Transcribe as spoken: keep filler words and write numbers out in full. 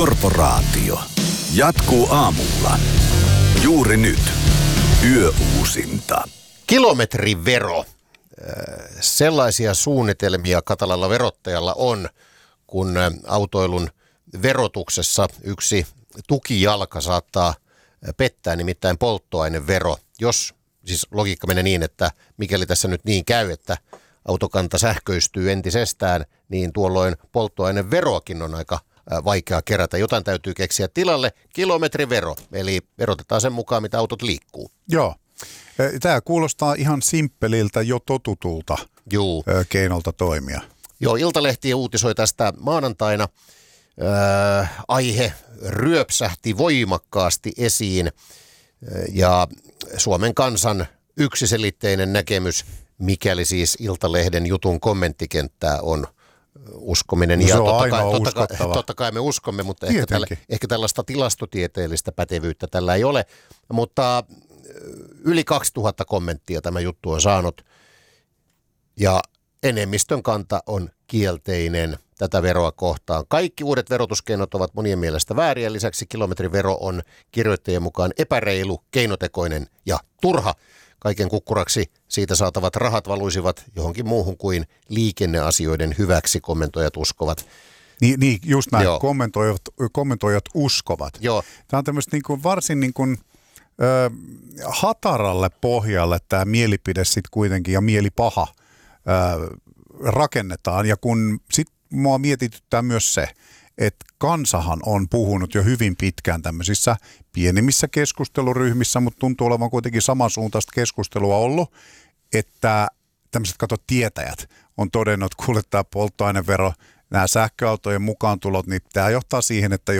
Korporaatio jatkuu aamulla. Juuri nyt. Yöuusinta. Kilometrivero. Sellaisia suunnitelmia katalalla verottajalla on, kun autoilun verotuksessa yksi tukijalka saattaa pettää, nimittäin polttoainevero. Jos, siis logiikka menee niin, että mikäli tässä nyt niin käy, että autokanta sähköistyy entisestään, niin tuolloin polttoaineveroakin on aika vaikea kerätä. Jotain täytyy keksiä tilalle. Kilometrivero, eli verotetaan sen mukaan, mitä autot liikkuu. Joo. Tämä kuulostaa ihan simppeliltä, jo totutulta Juu. keinolta toimia. Joo, Iltalehti uutisoi tästä maanantaina. Ää, aihe ryöpsähti voimakkaasti esiin ja Suomen kansan yksiselitteinen näkemys, mikäli siis Iltalehden jutun kommenttikenttää on uskominen. No, ja se on totta, kai, totta, kai, totta kai me uskomme, mutta ehkä, tällä, ehkä tällaista tilastotieteellistä pätevyyttä tällä ei ole. Mutta yli kaksituhatta kommenttia tämä juttu on saanut ja enemmistön kanta on kielteinen tätä veroa kohtaan. Kaikki uudet verotuskeinot ovat monien mielestä vääriä. Lisäksi kilometrivero on kirjoittajien mukaan epäreilu, keinotekoinen ja turha. Kaiken kukkuraksi siitä saatavat rahat valuisivat johonkin muuhun kuin liikenneasioiden hyväksi, kommentoijat uskovat. Niin, niin just näin, kommentoijat, kommentoijat uskovat. Joo. Tämä on tämmöistä niin kuin varsin niin kuin, ö, hataralle pohjalle tämä mielipide sitten kuitenkin ja mielipaha ö, rakennetaan. Ja kun sitten mua mietityttää myös se, että kansahan on puhunut jo hyvin pitkään tämmöisissä pienemmissä keskusteluryhmissä, mutta tuntuu olevan kuitenkin samansuuntaista keskustelua ollut, että tämmöiset kato tietäjät on todennut, että kuule tämä polttoainevero, nämä sähköautojen mukaantulot, niin tämä johtaa siihen, että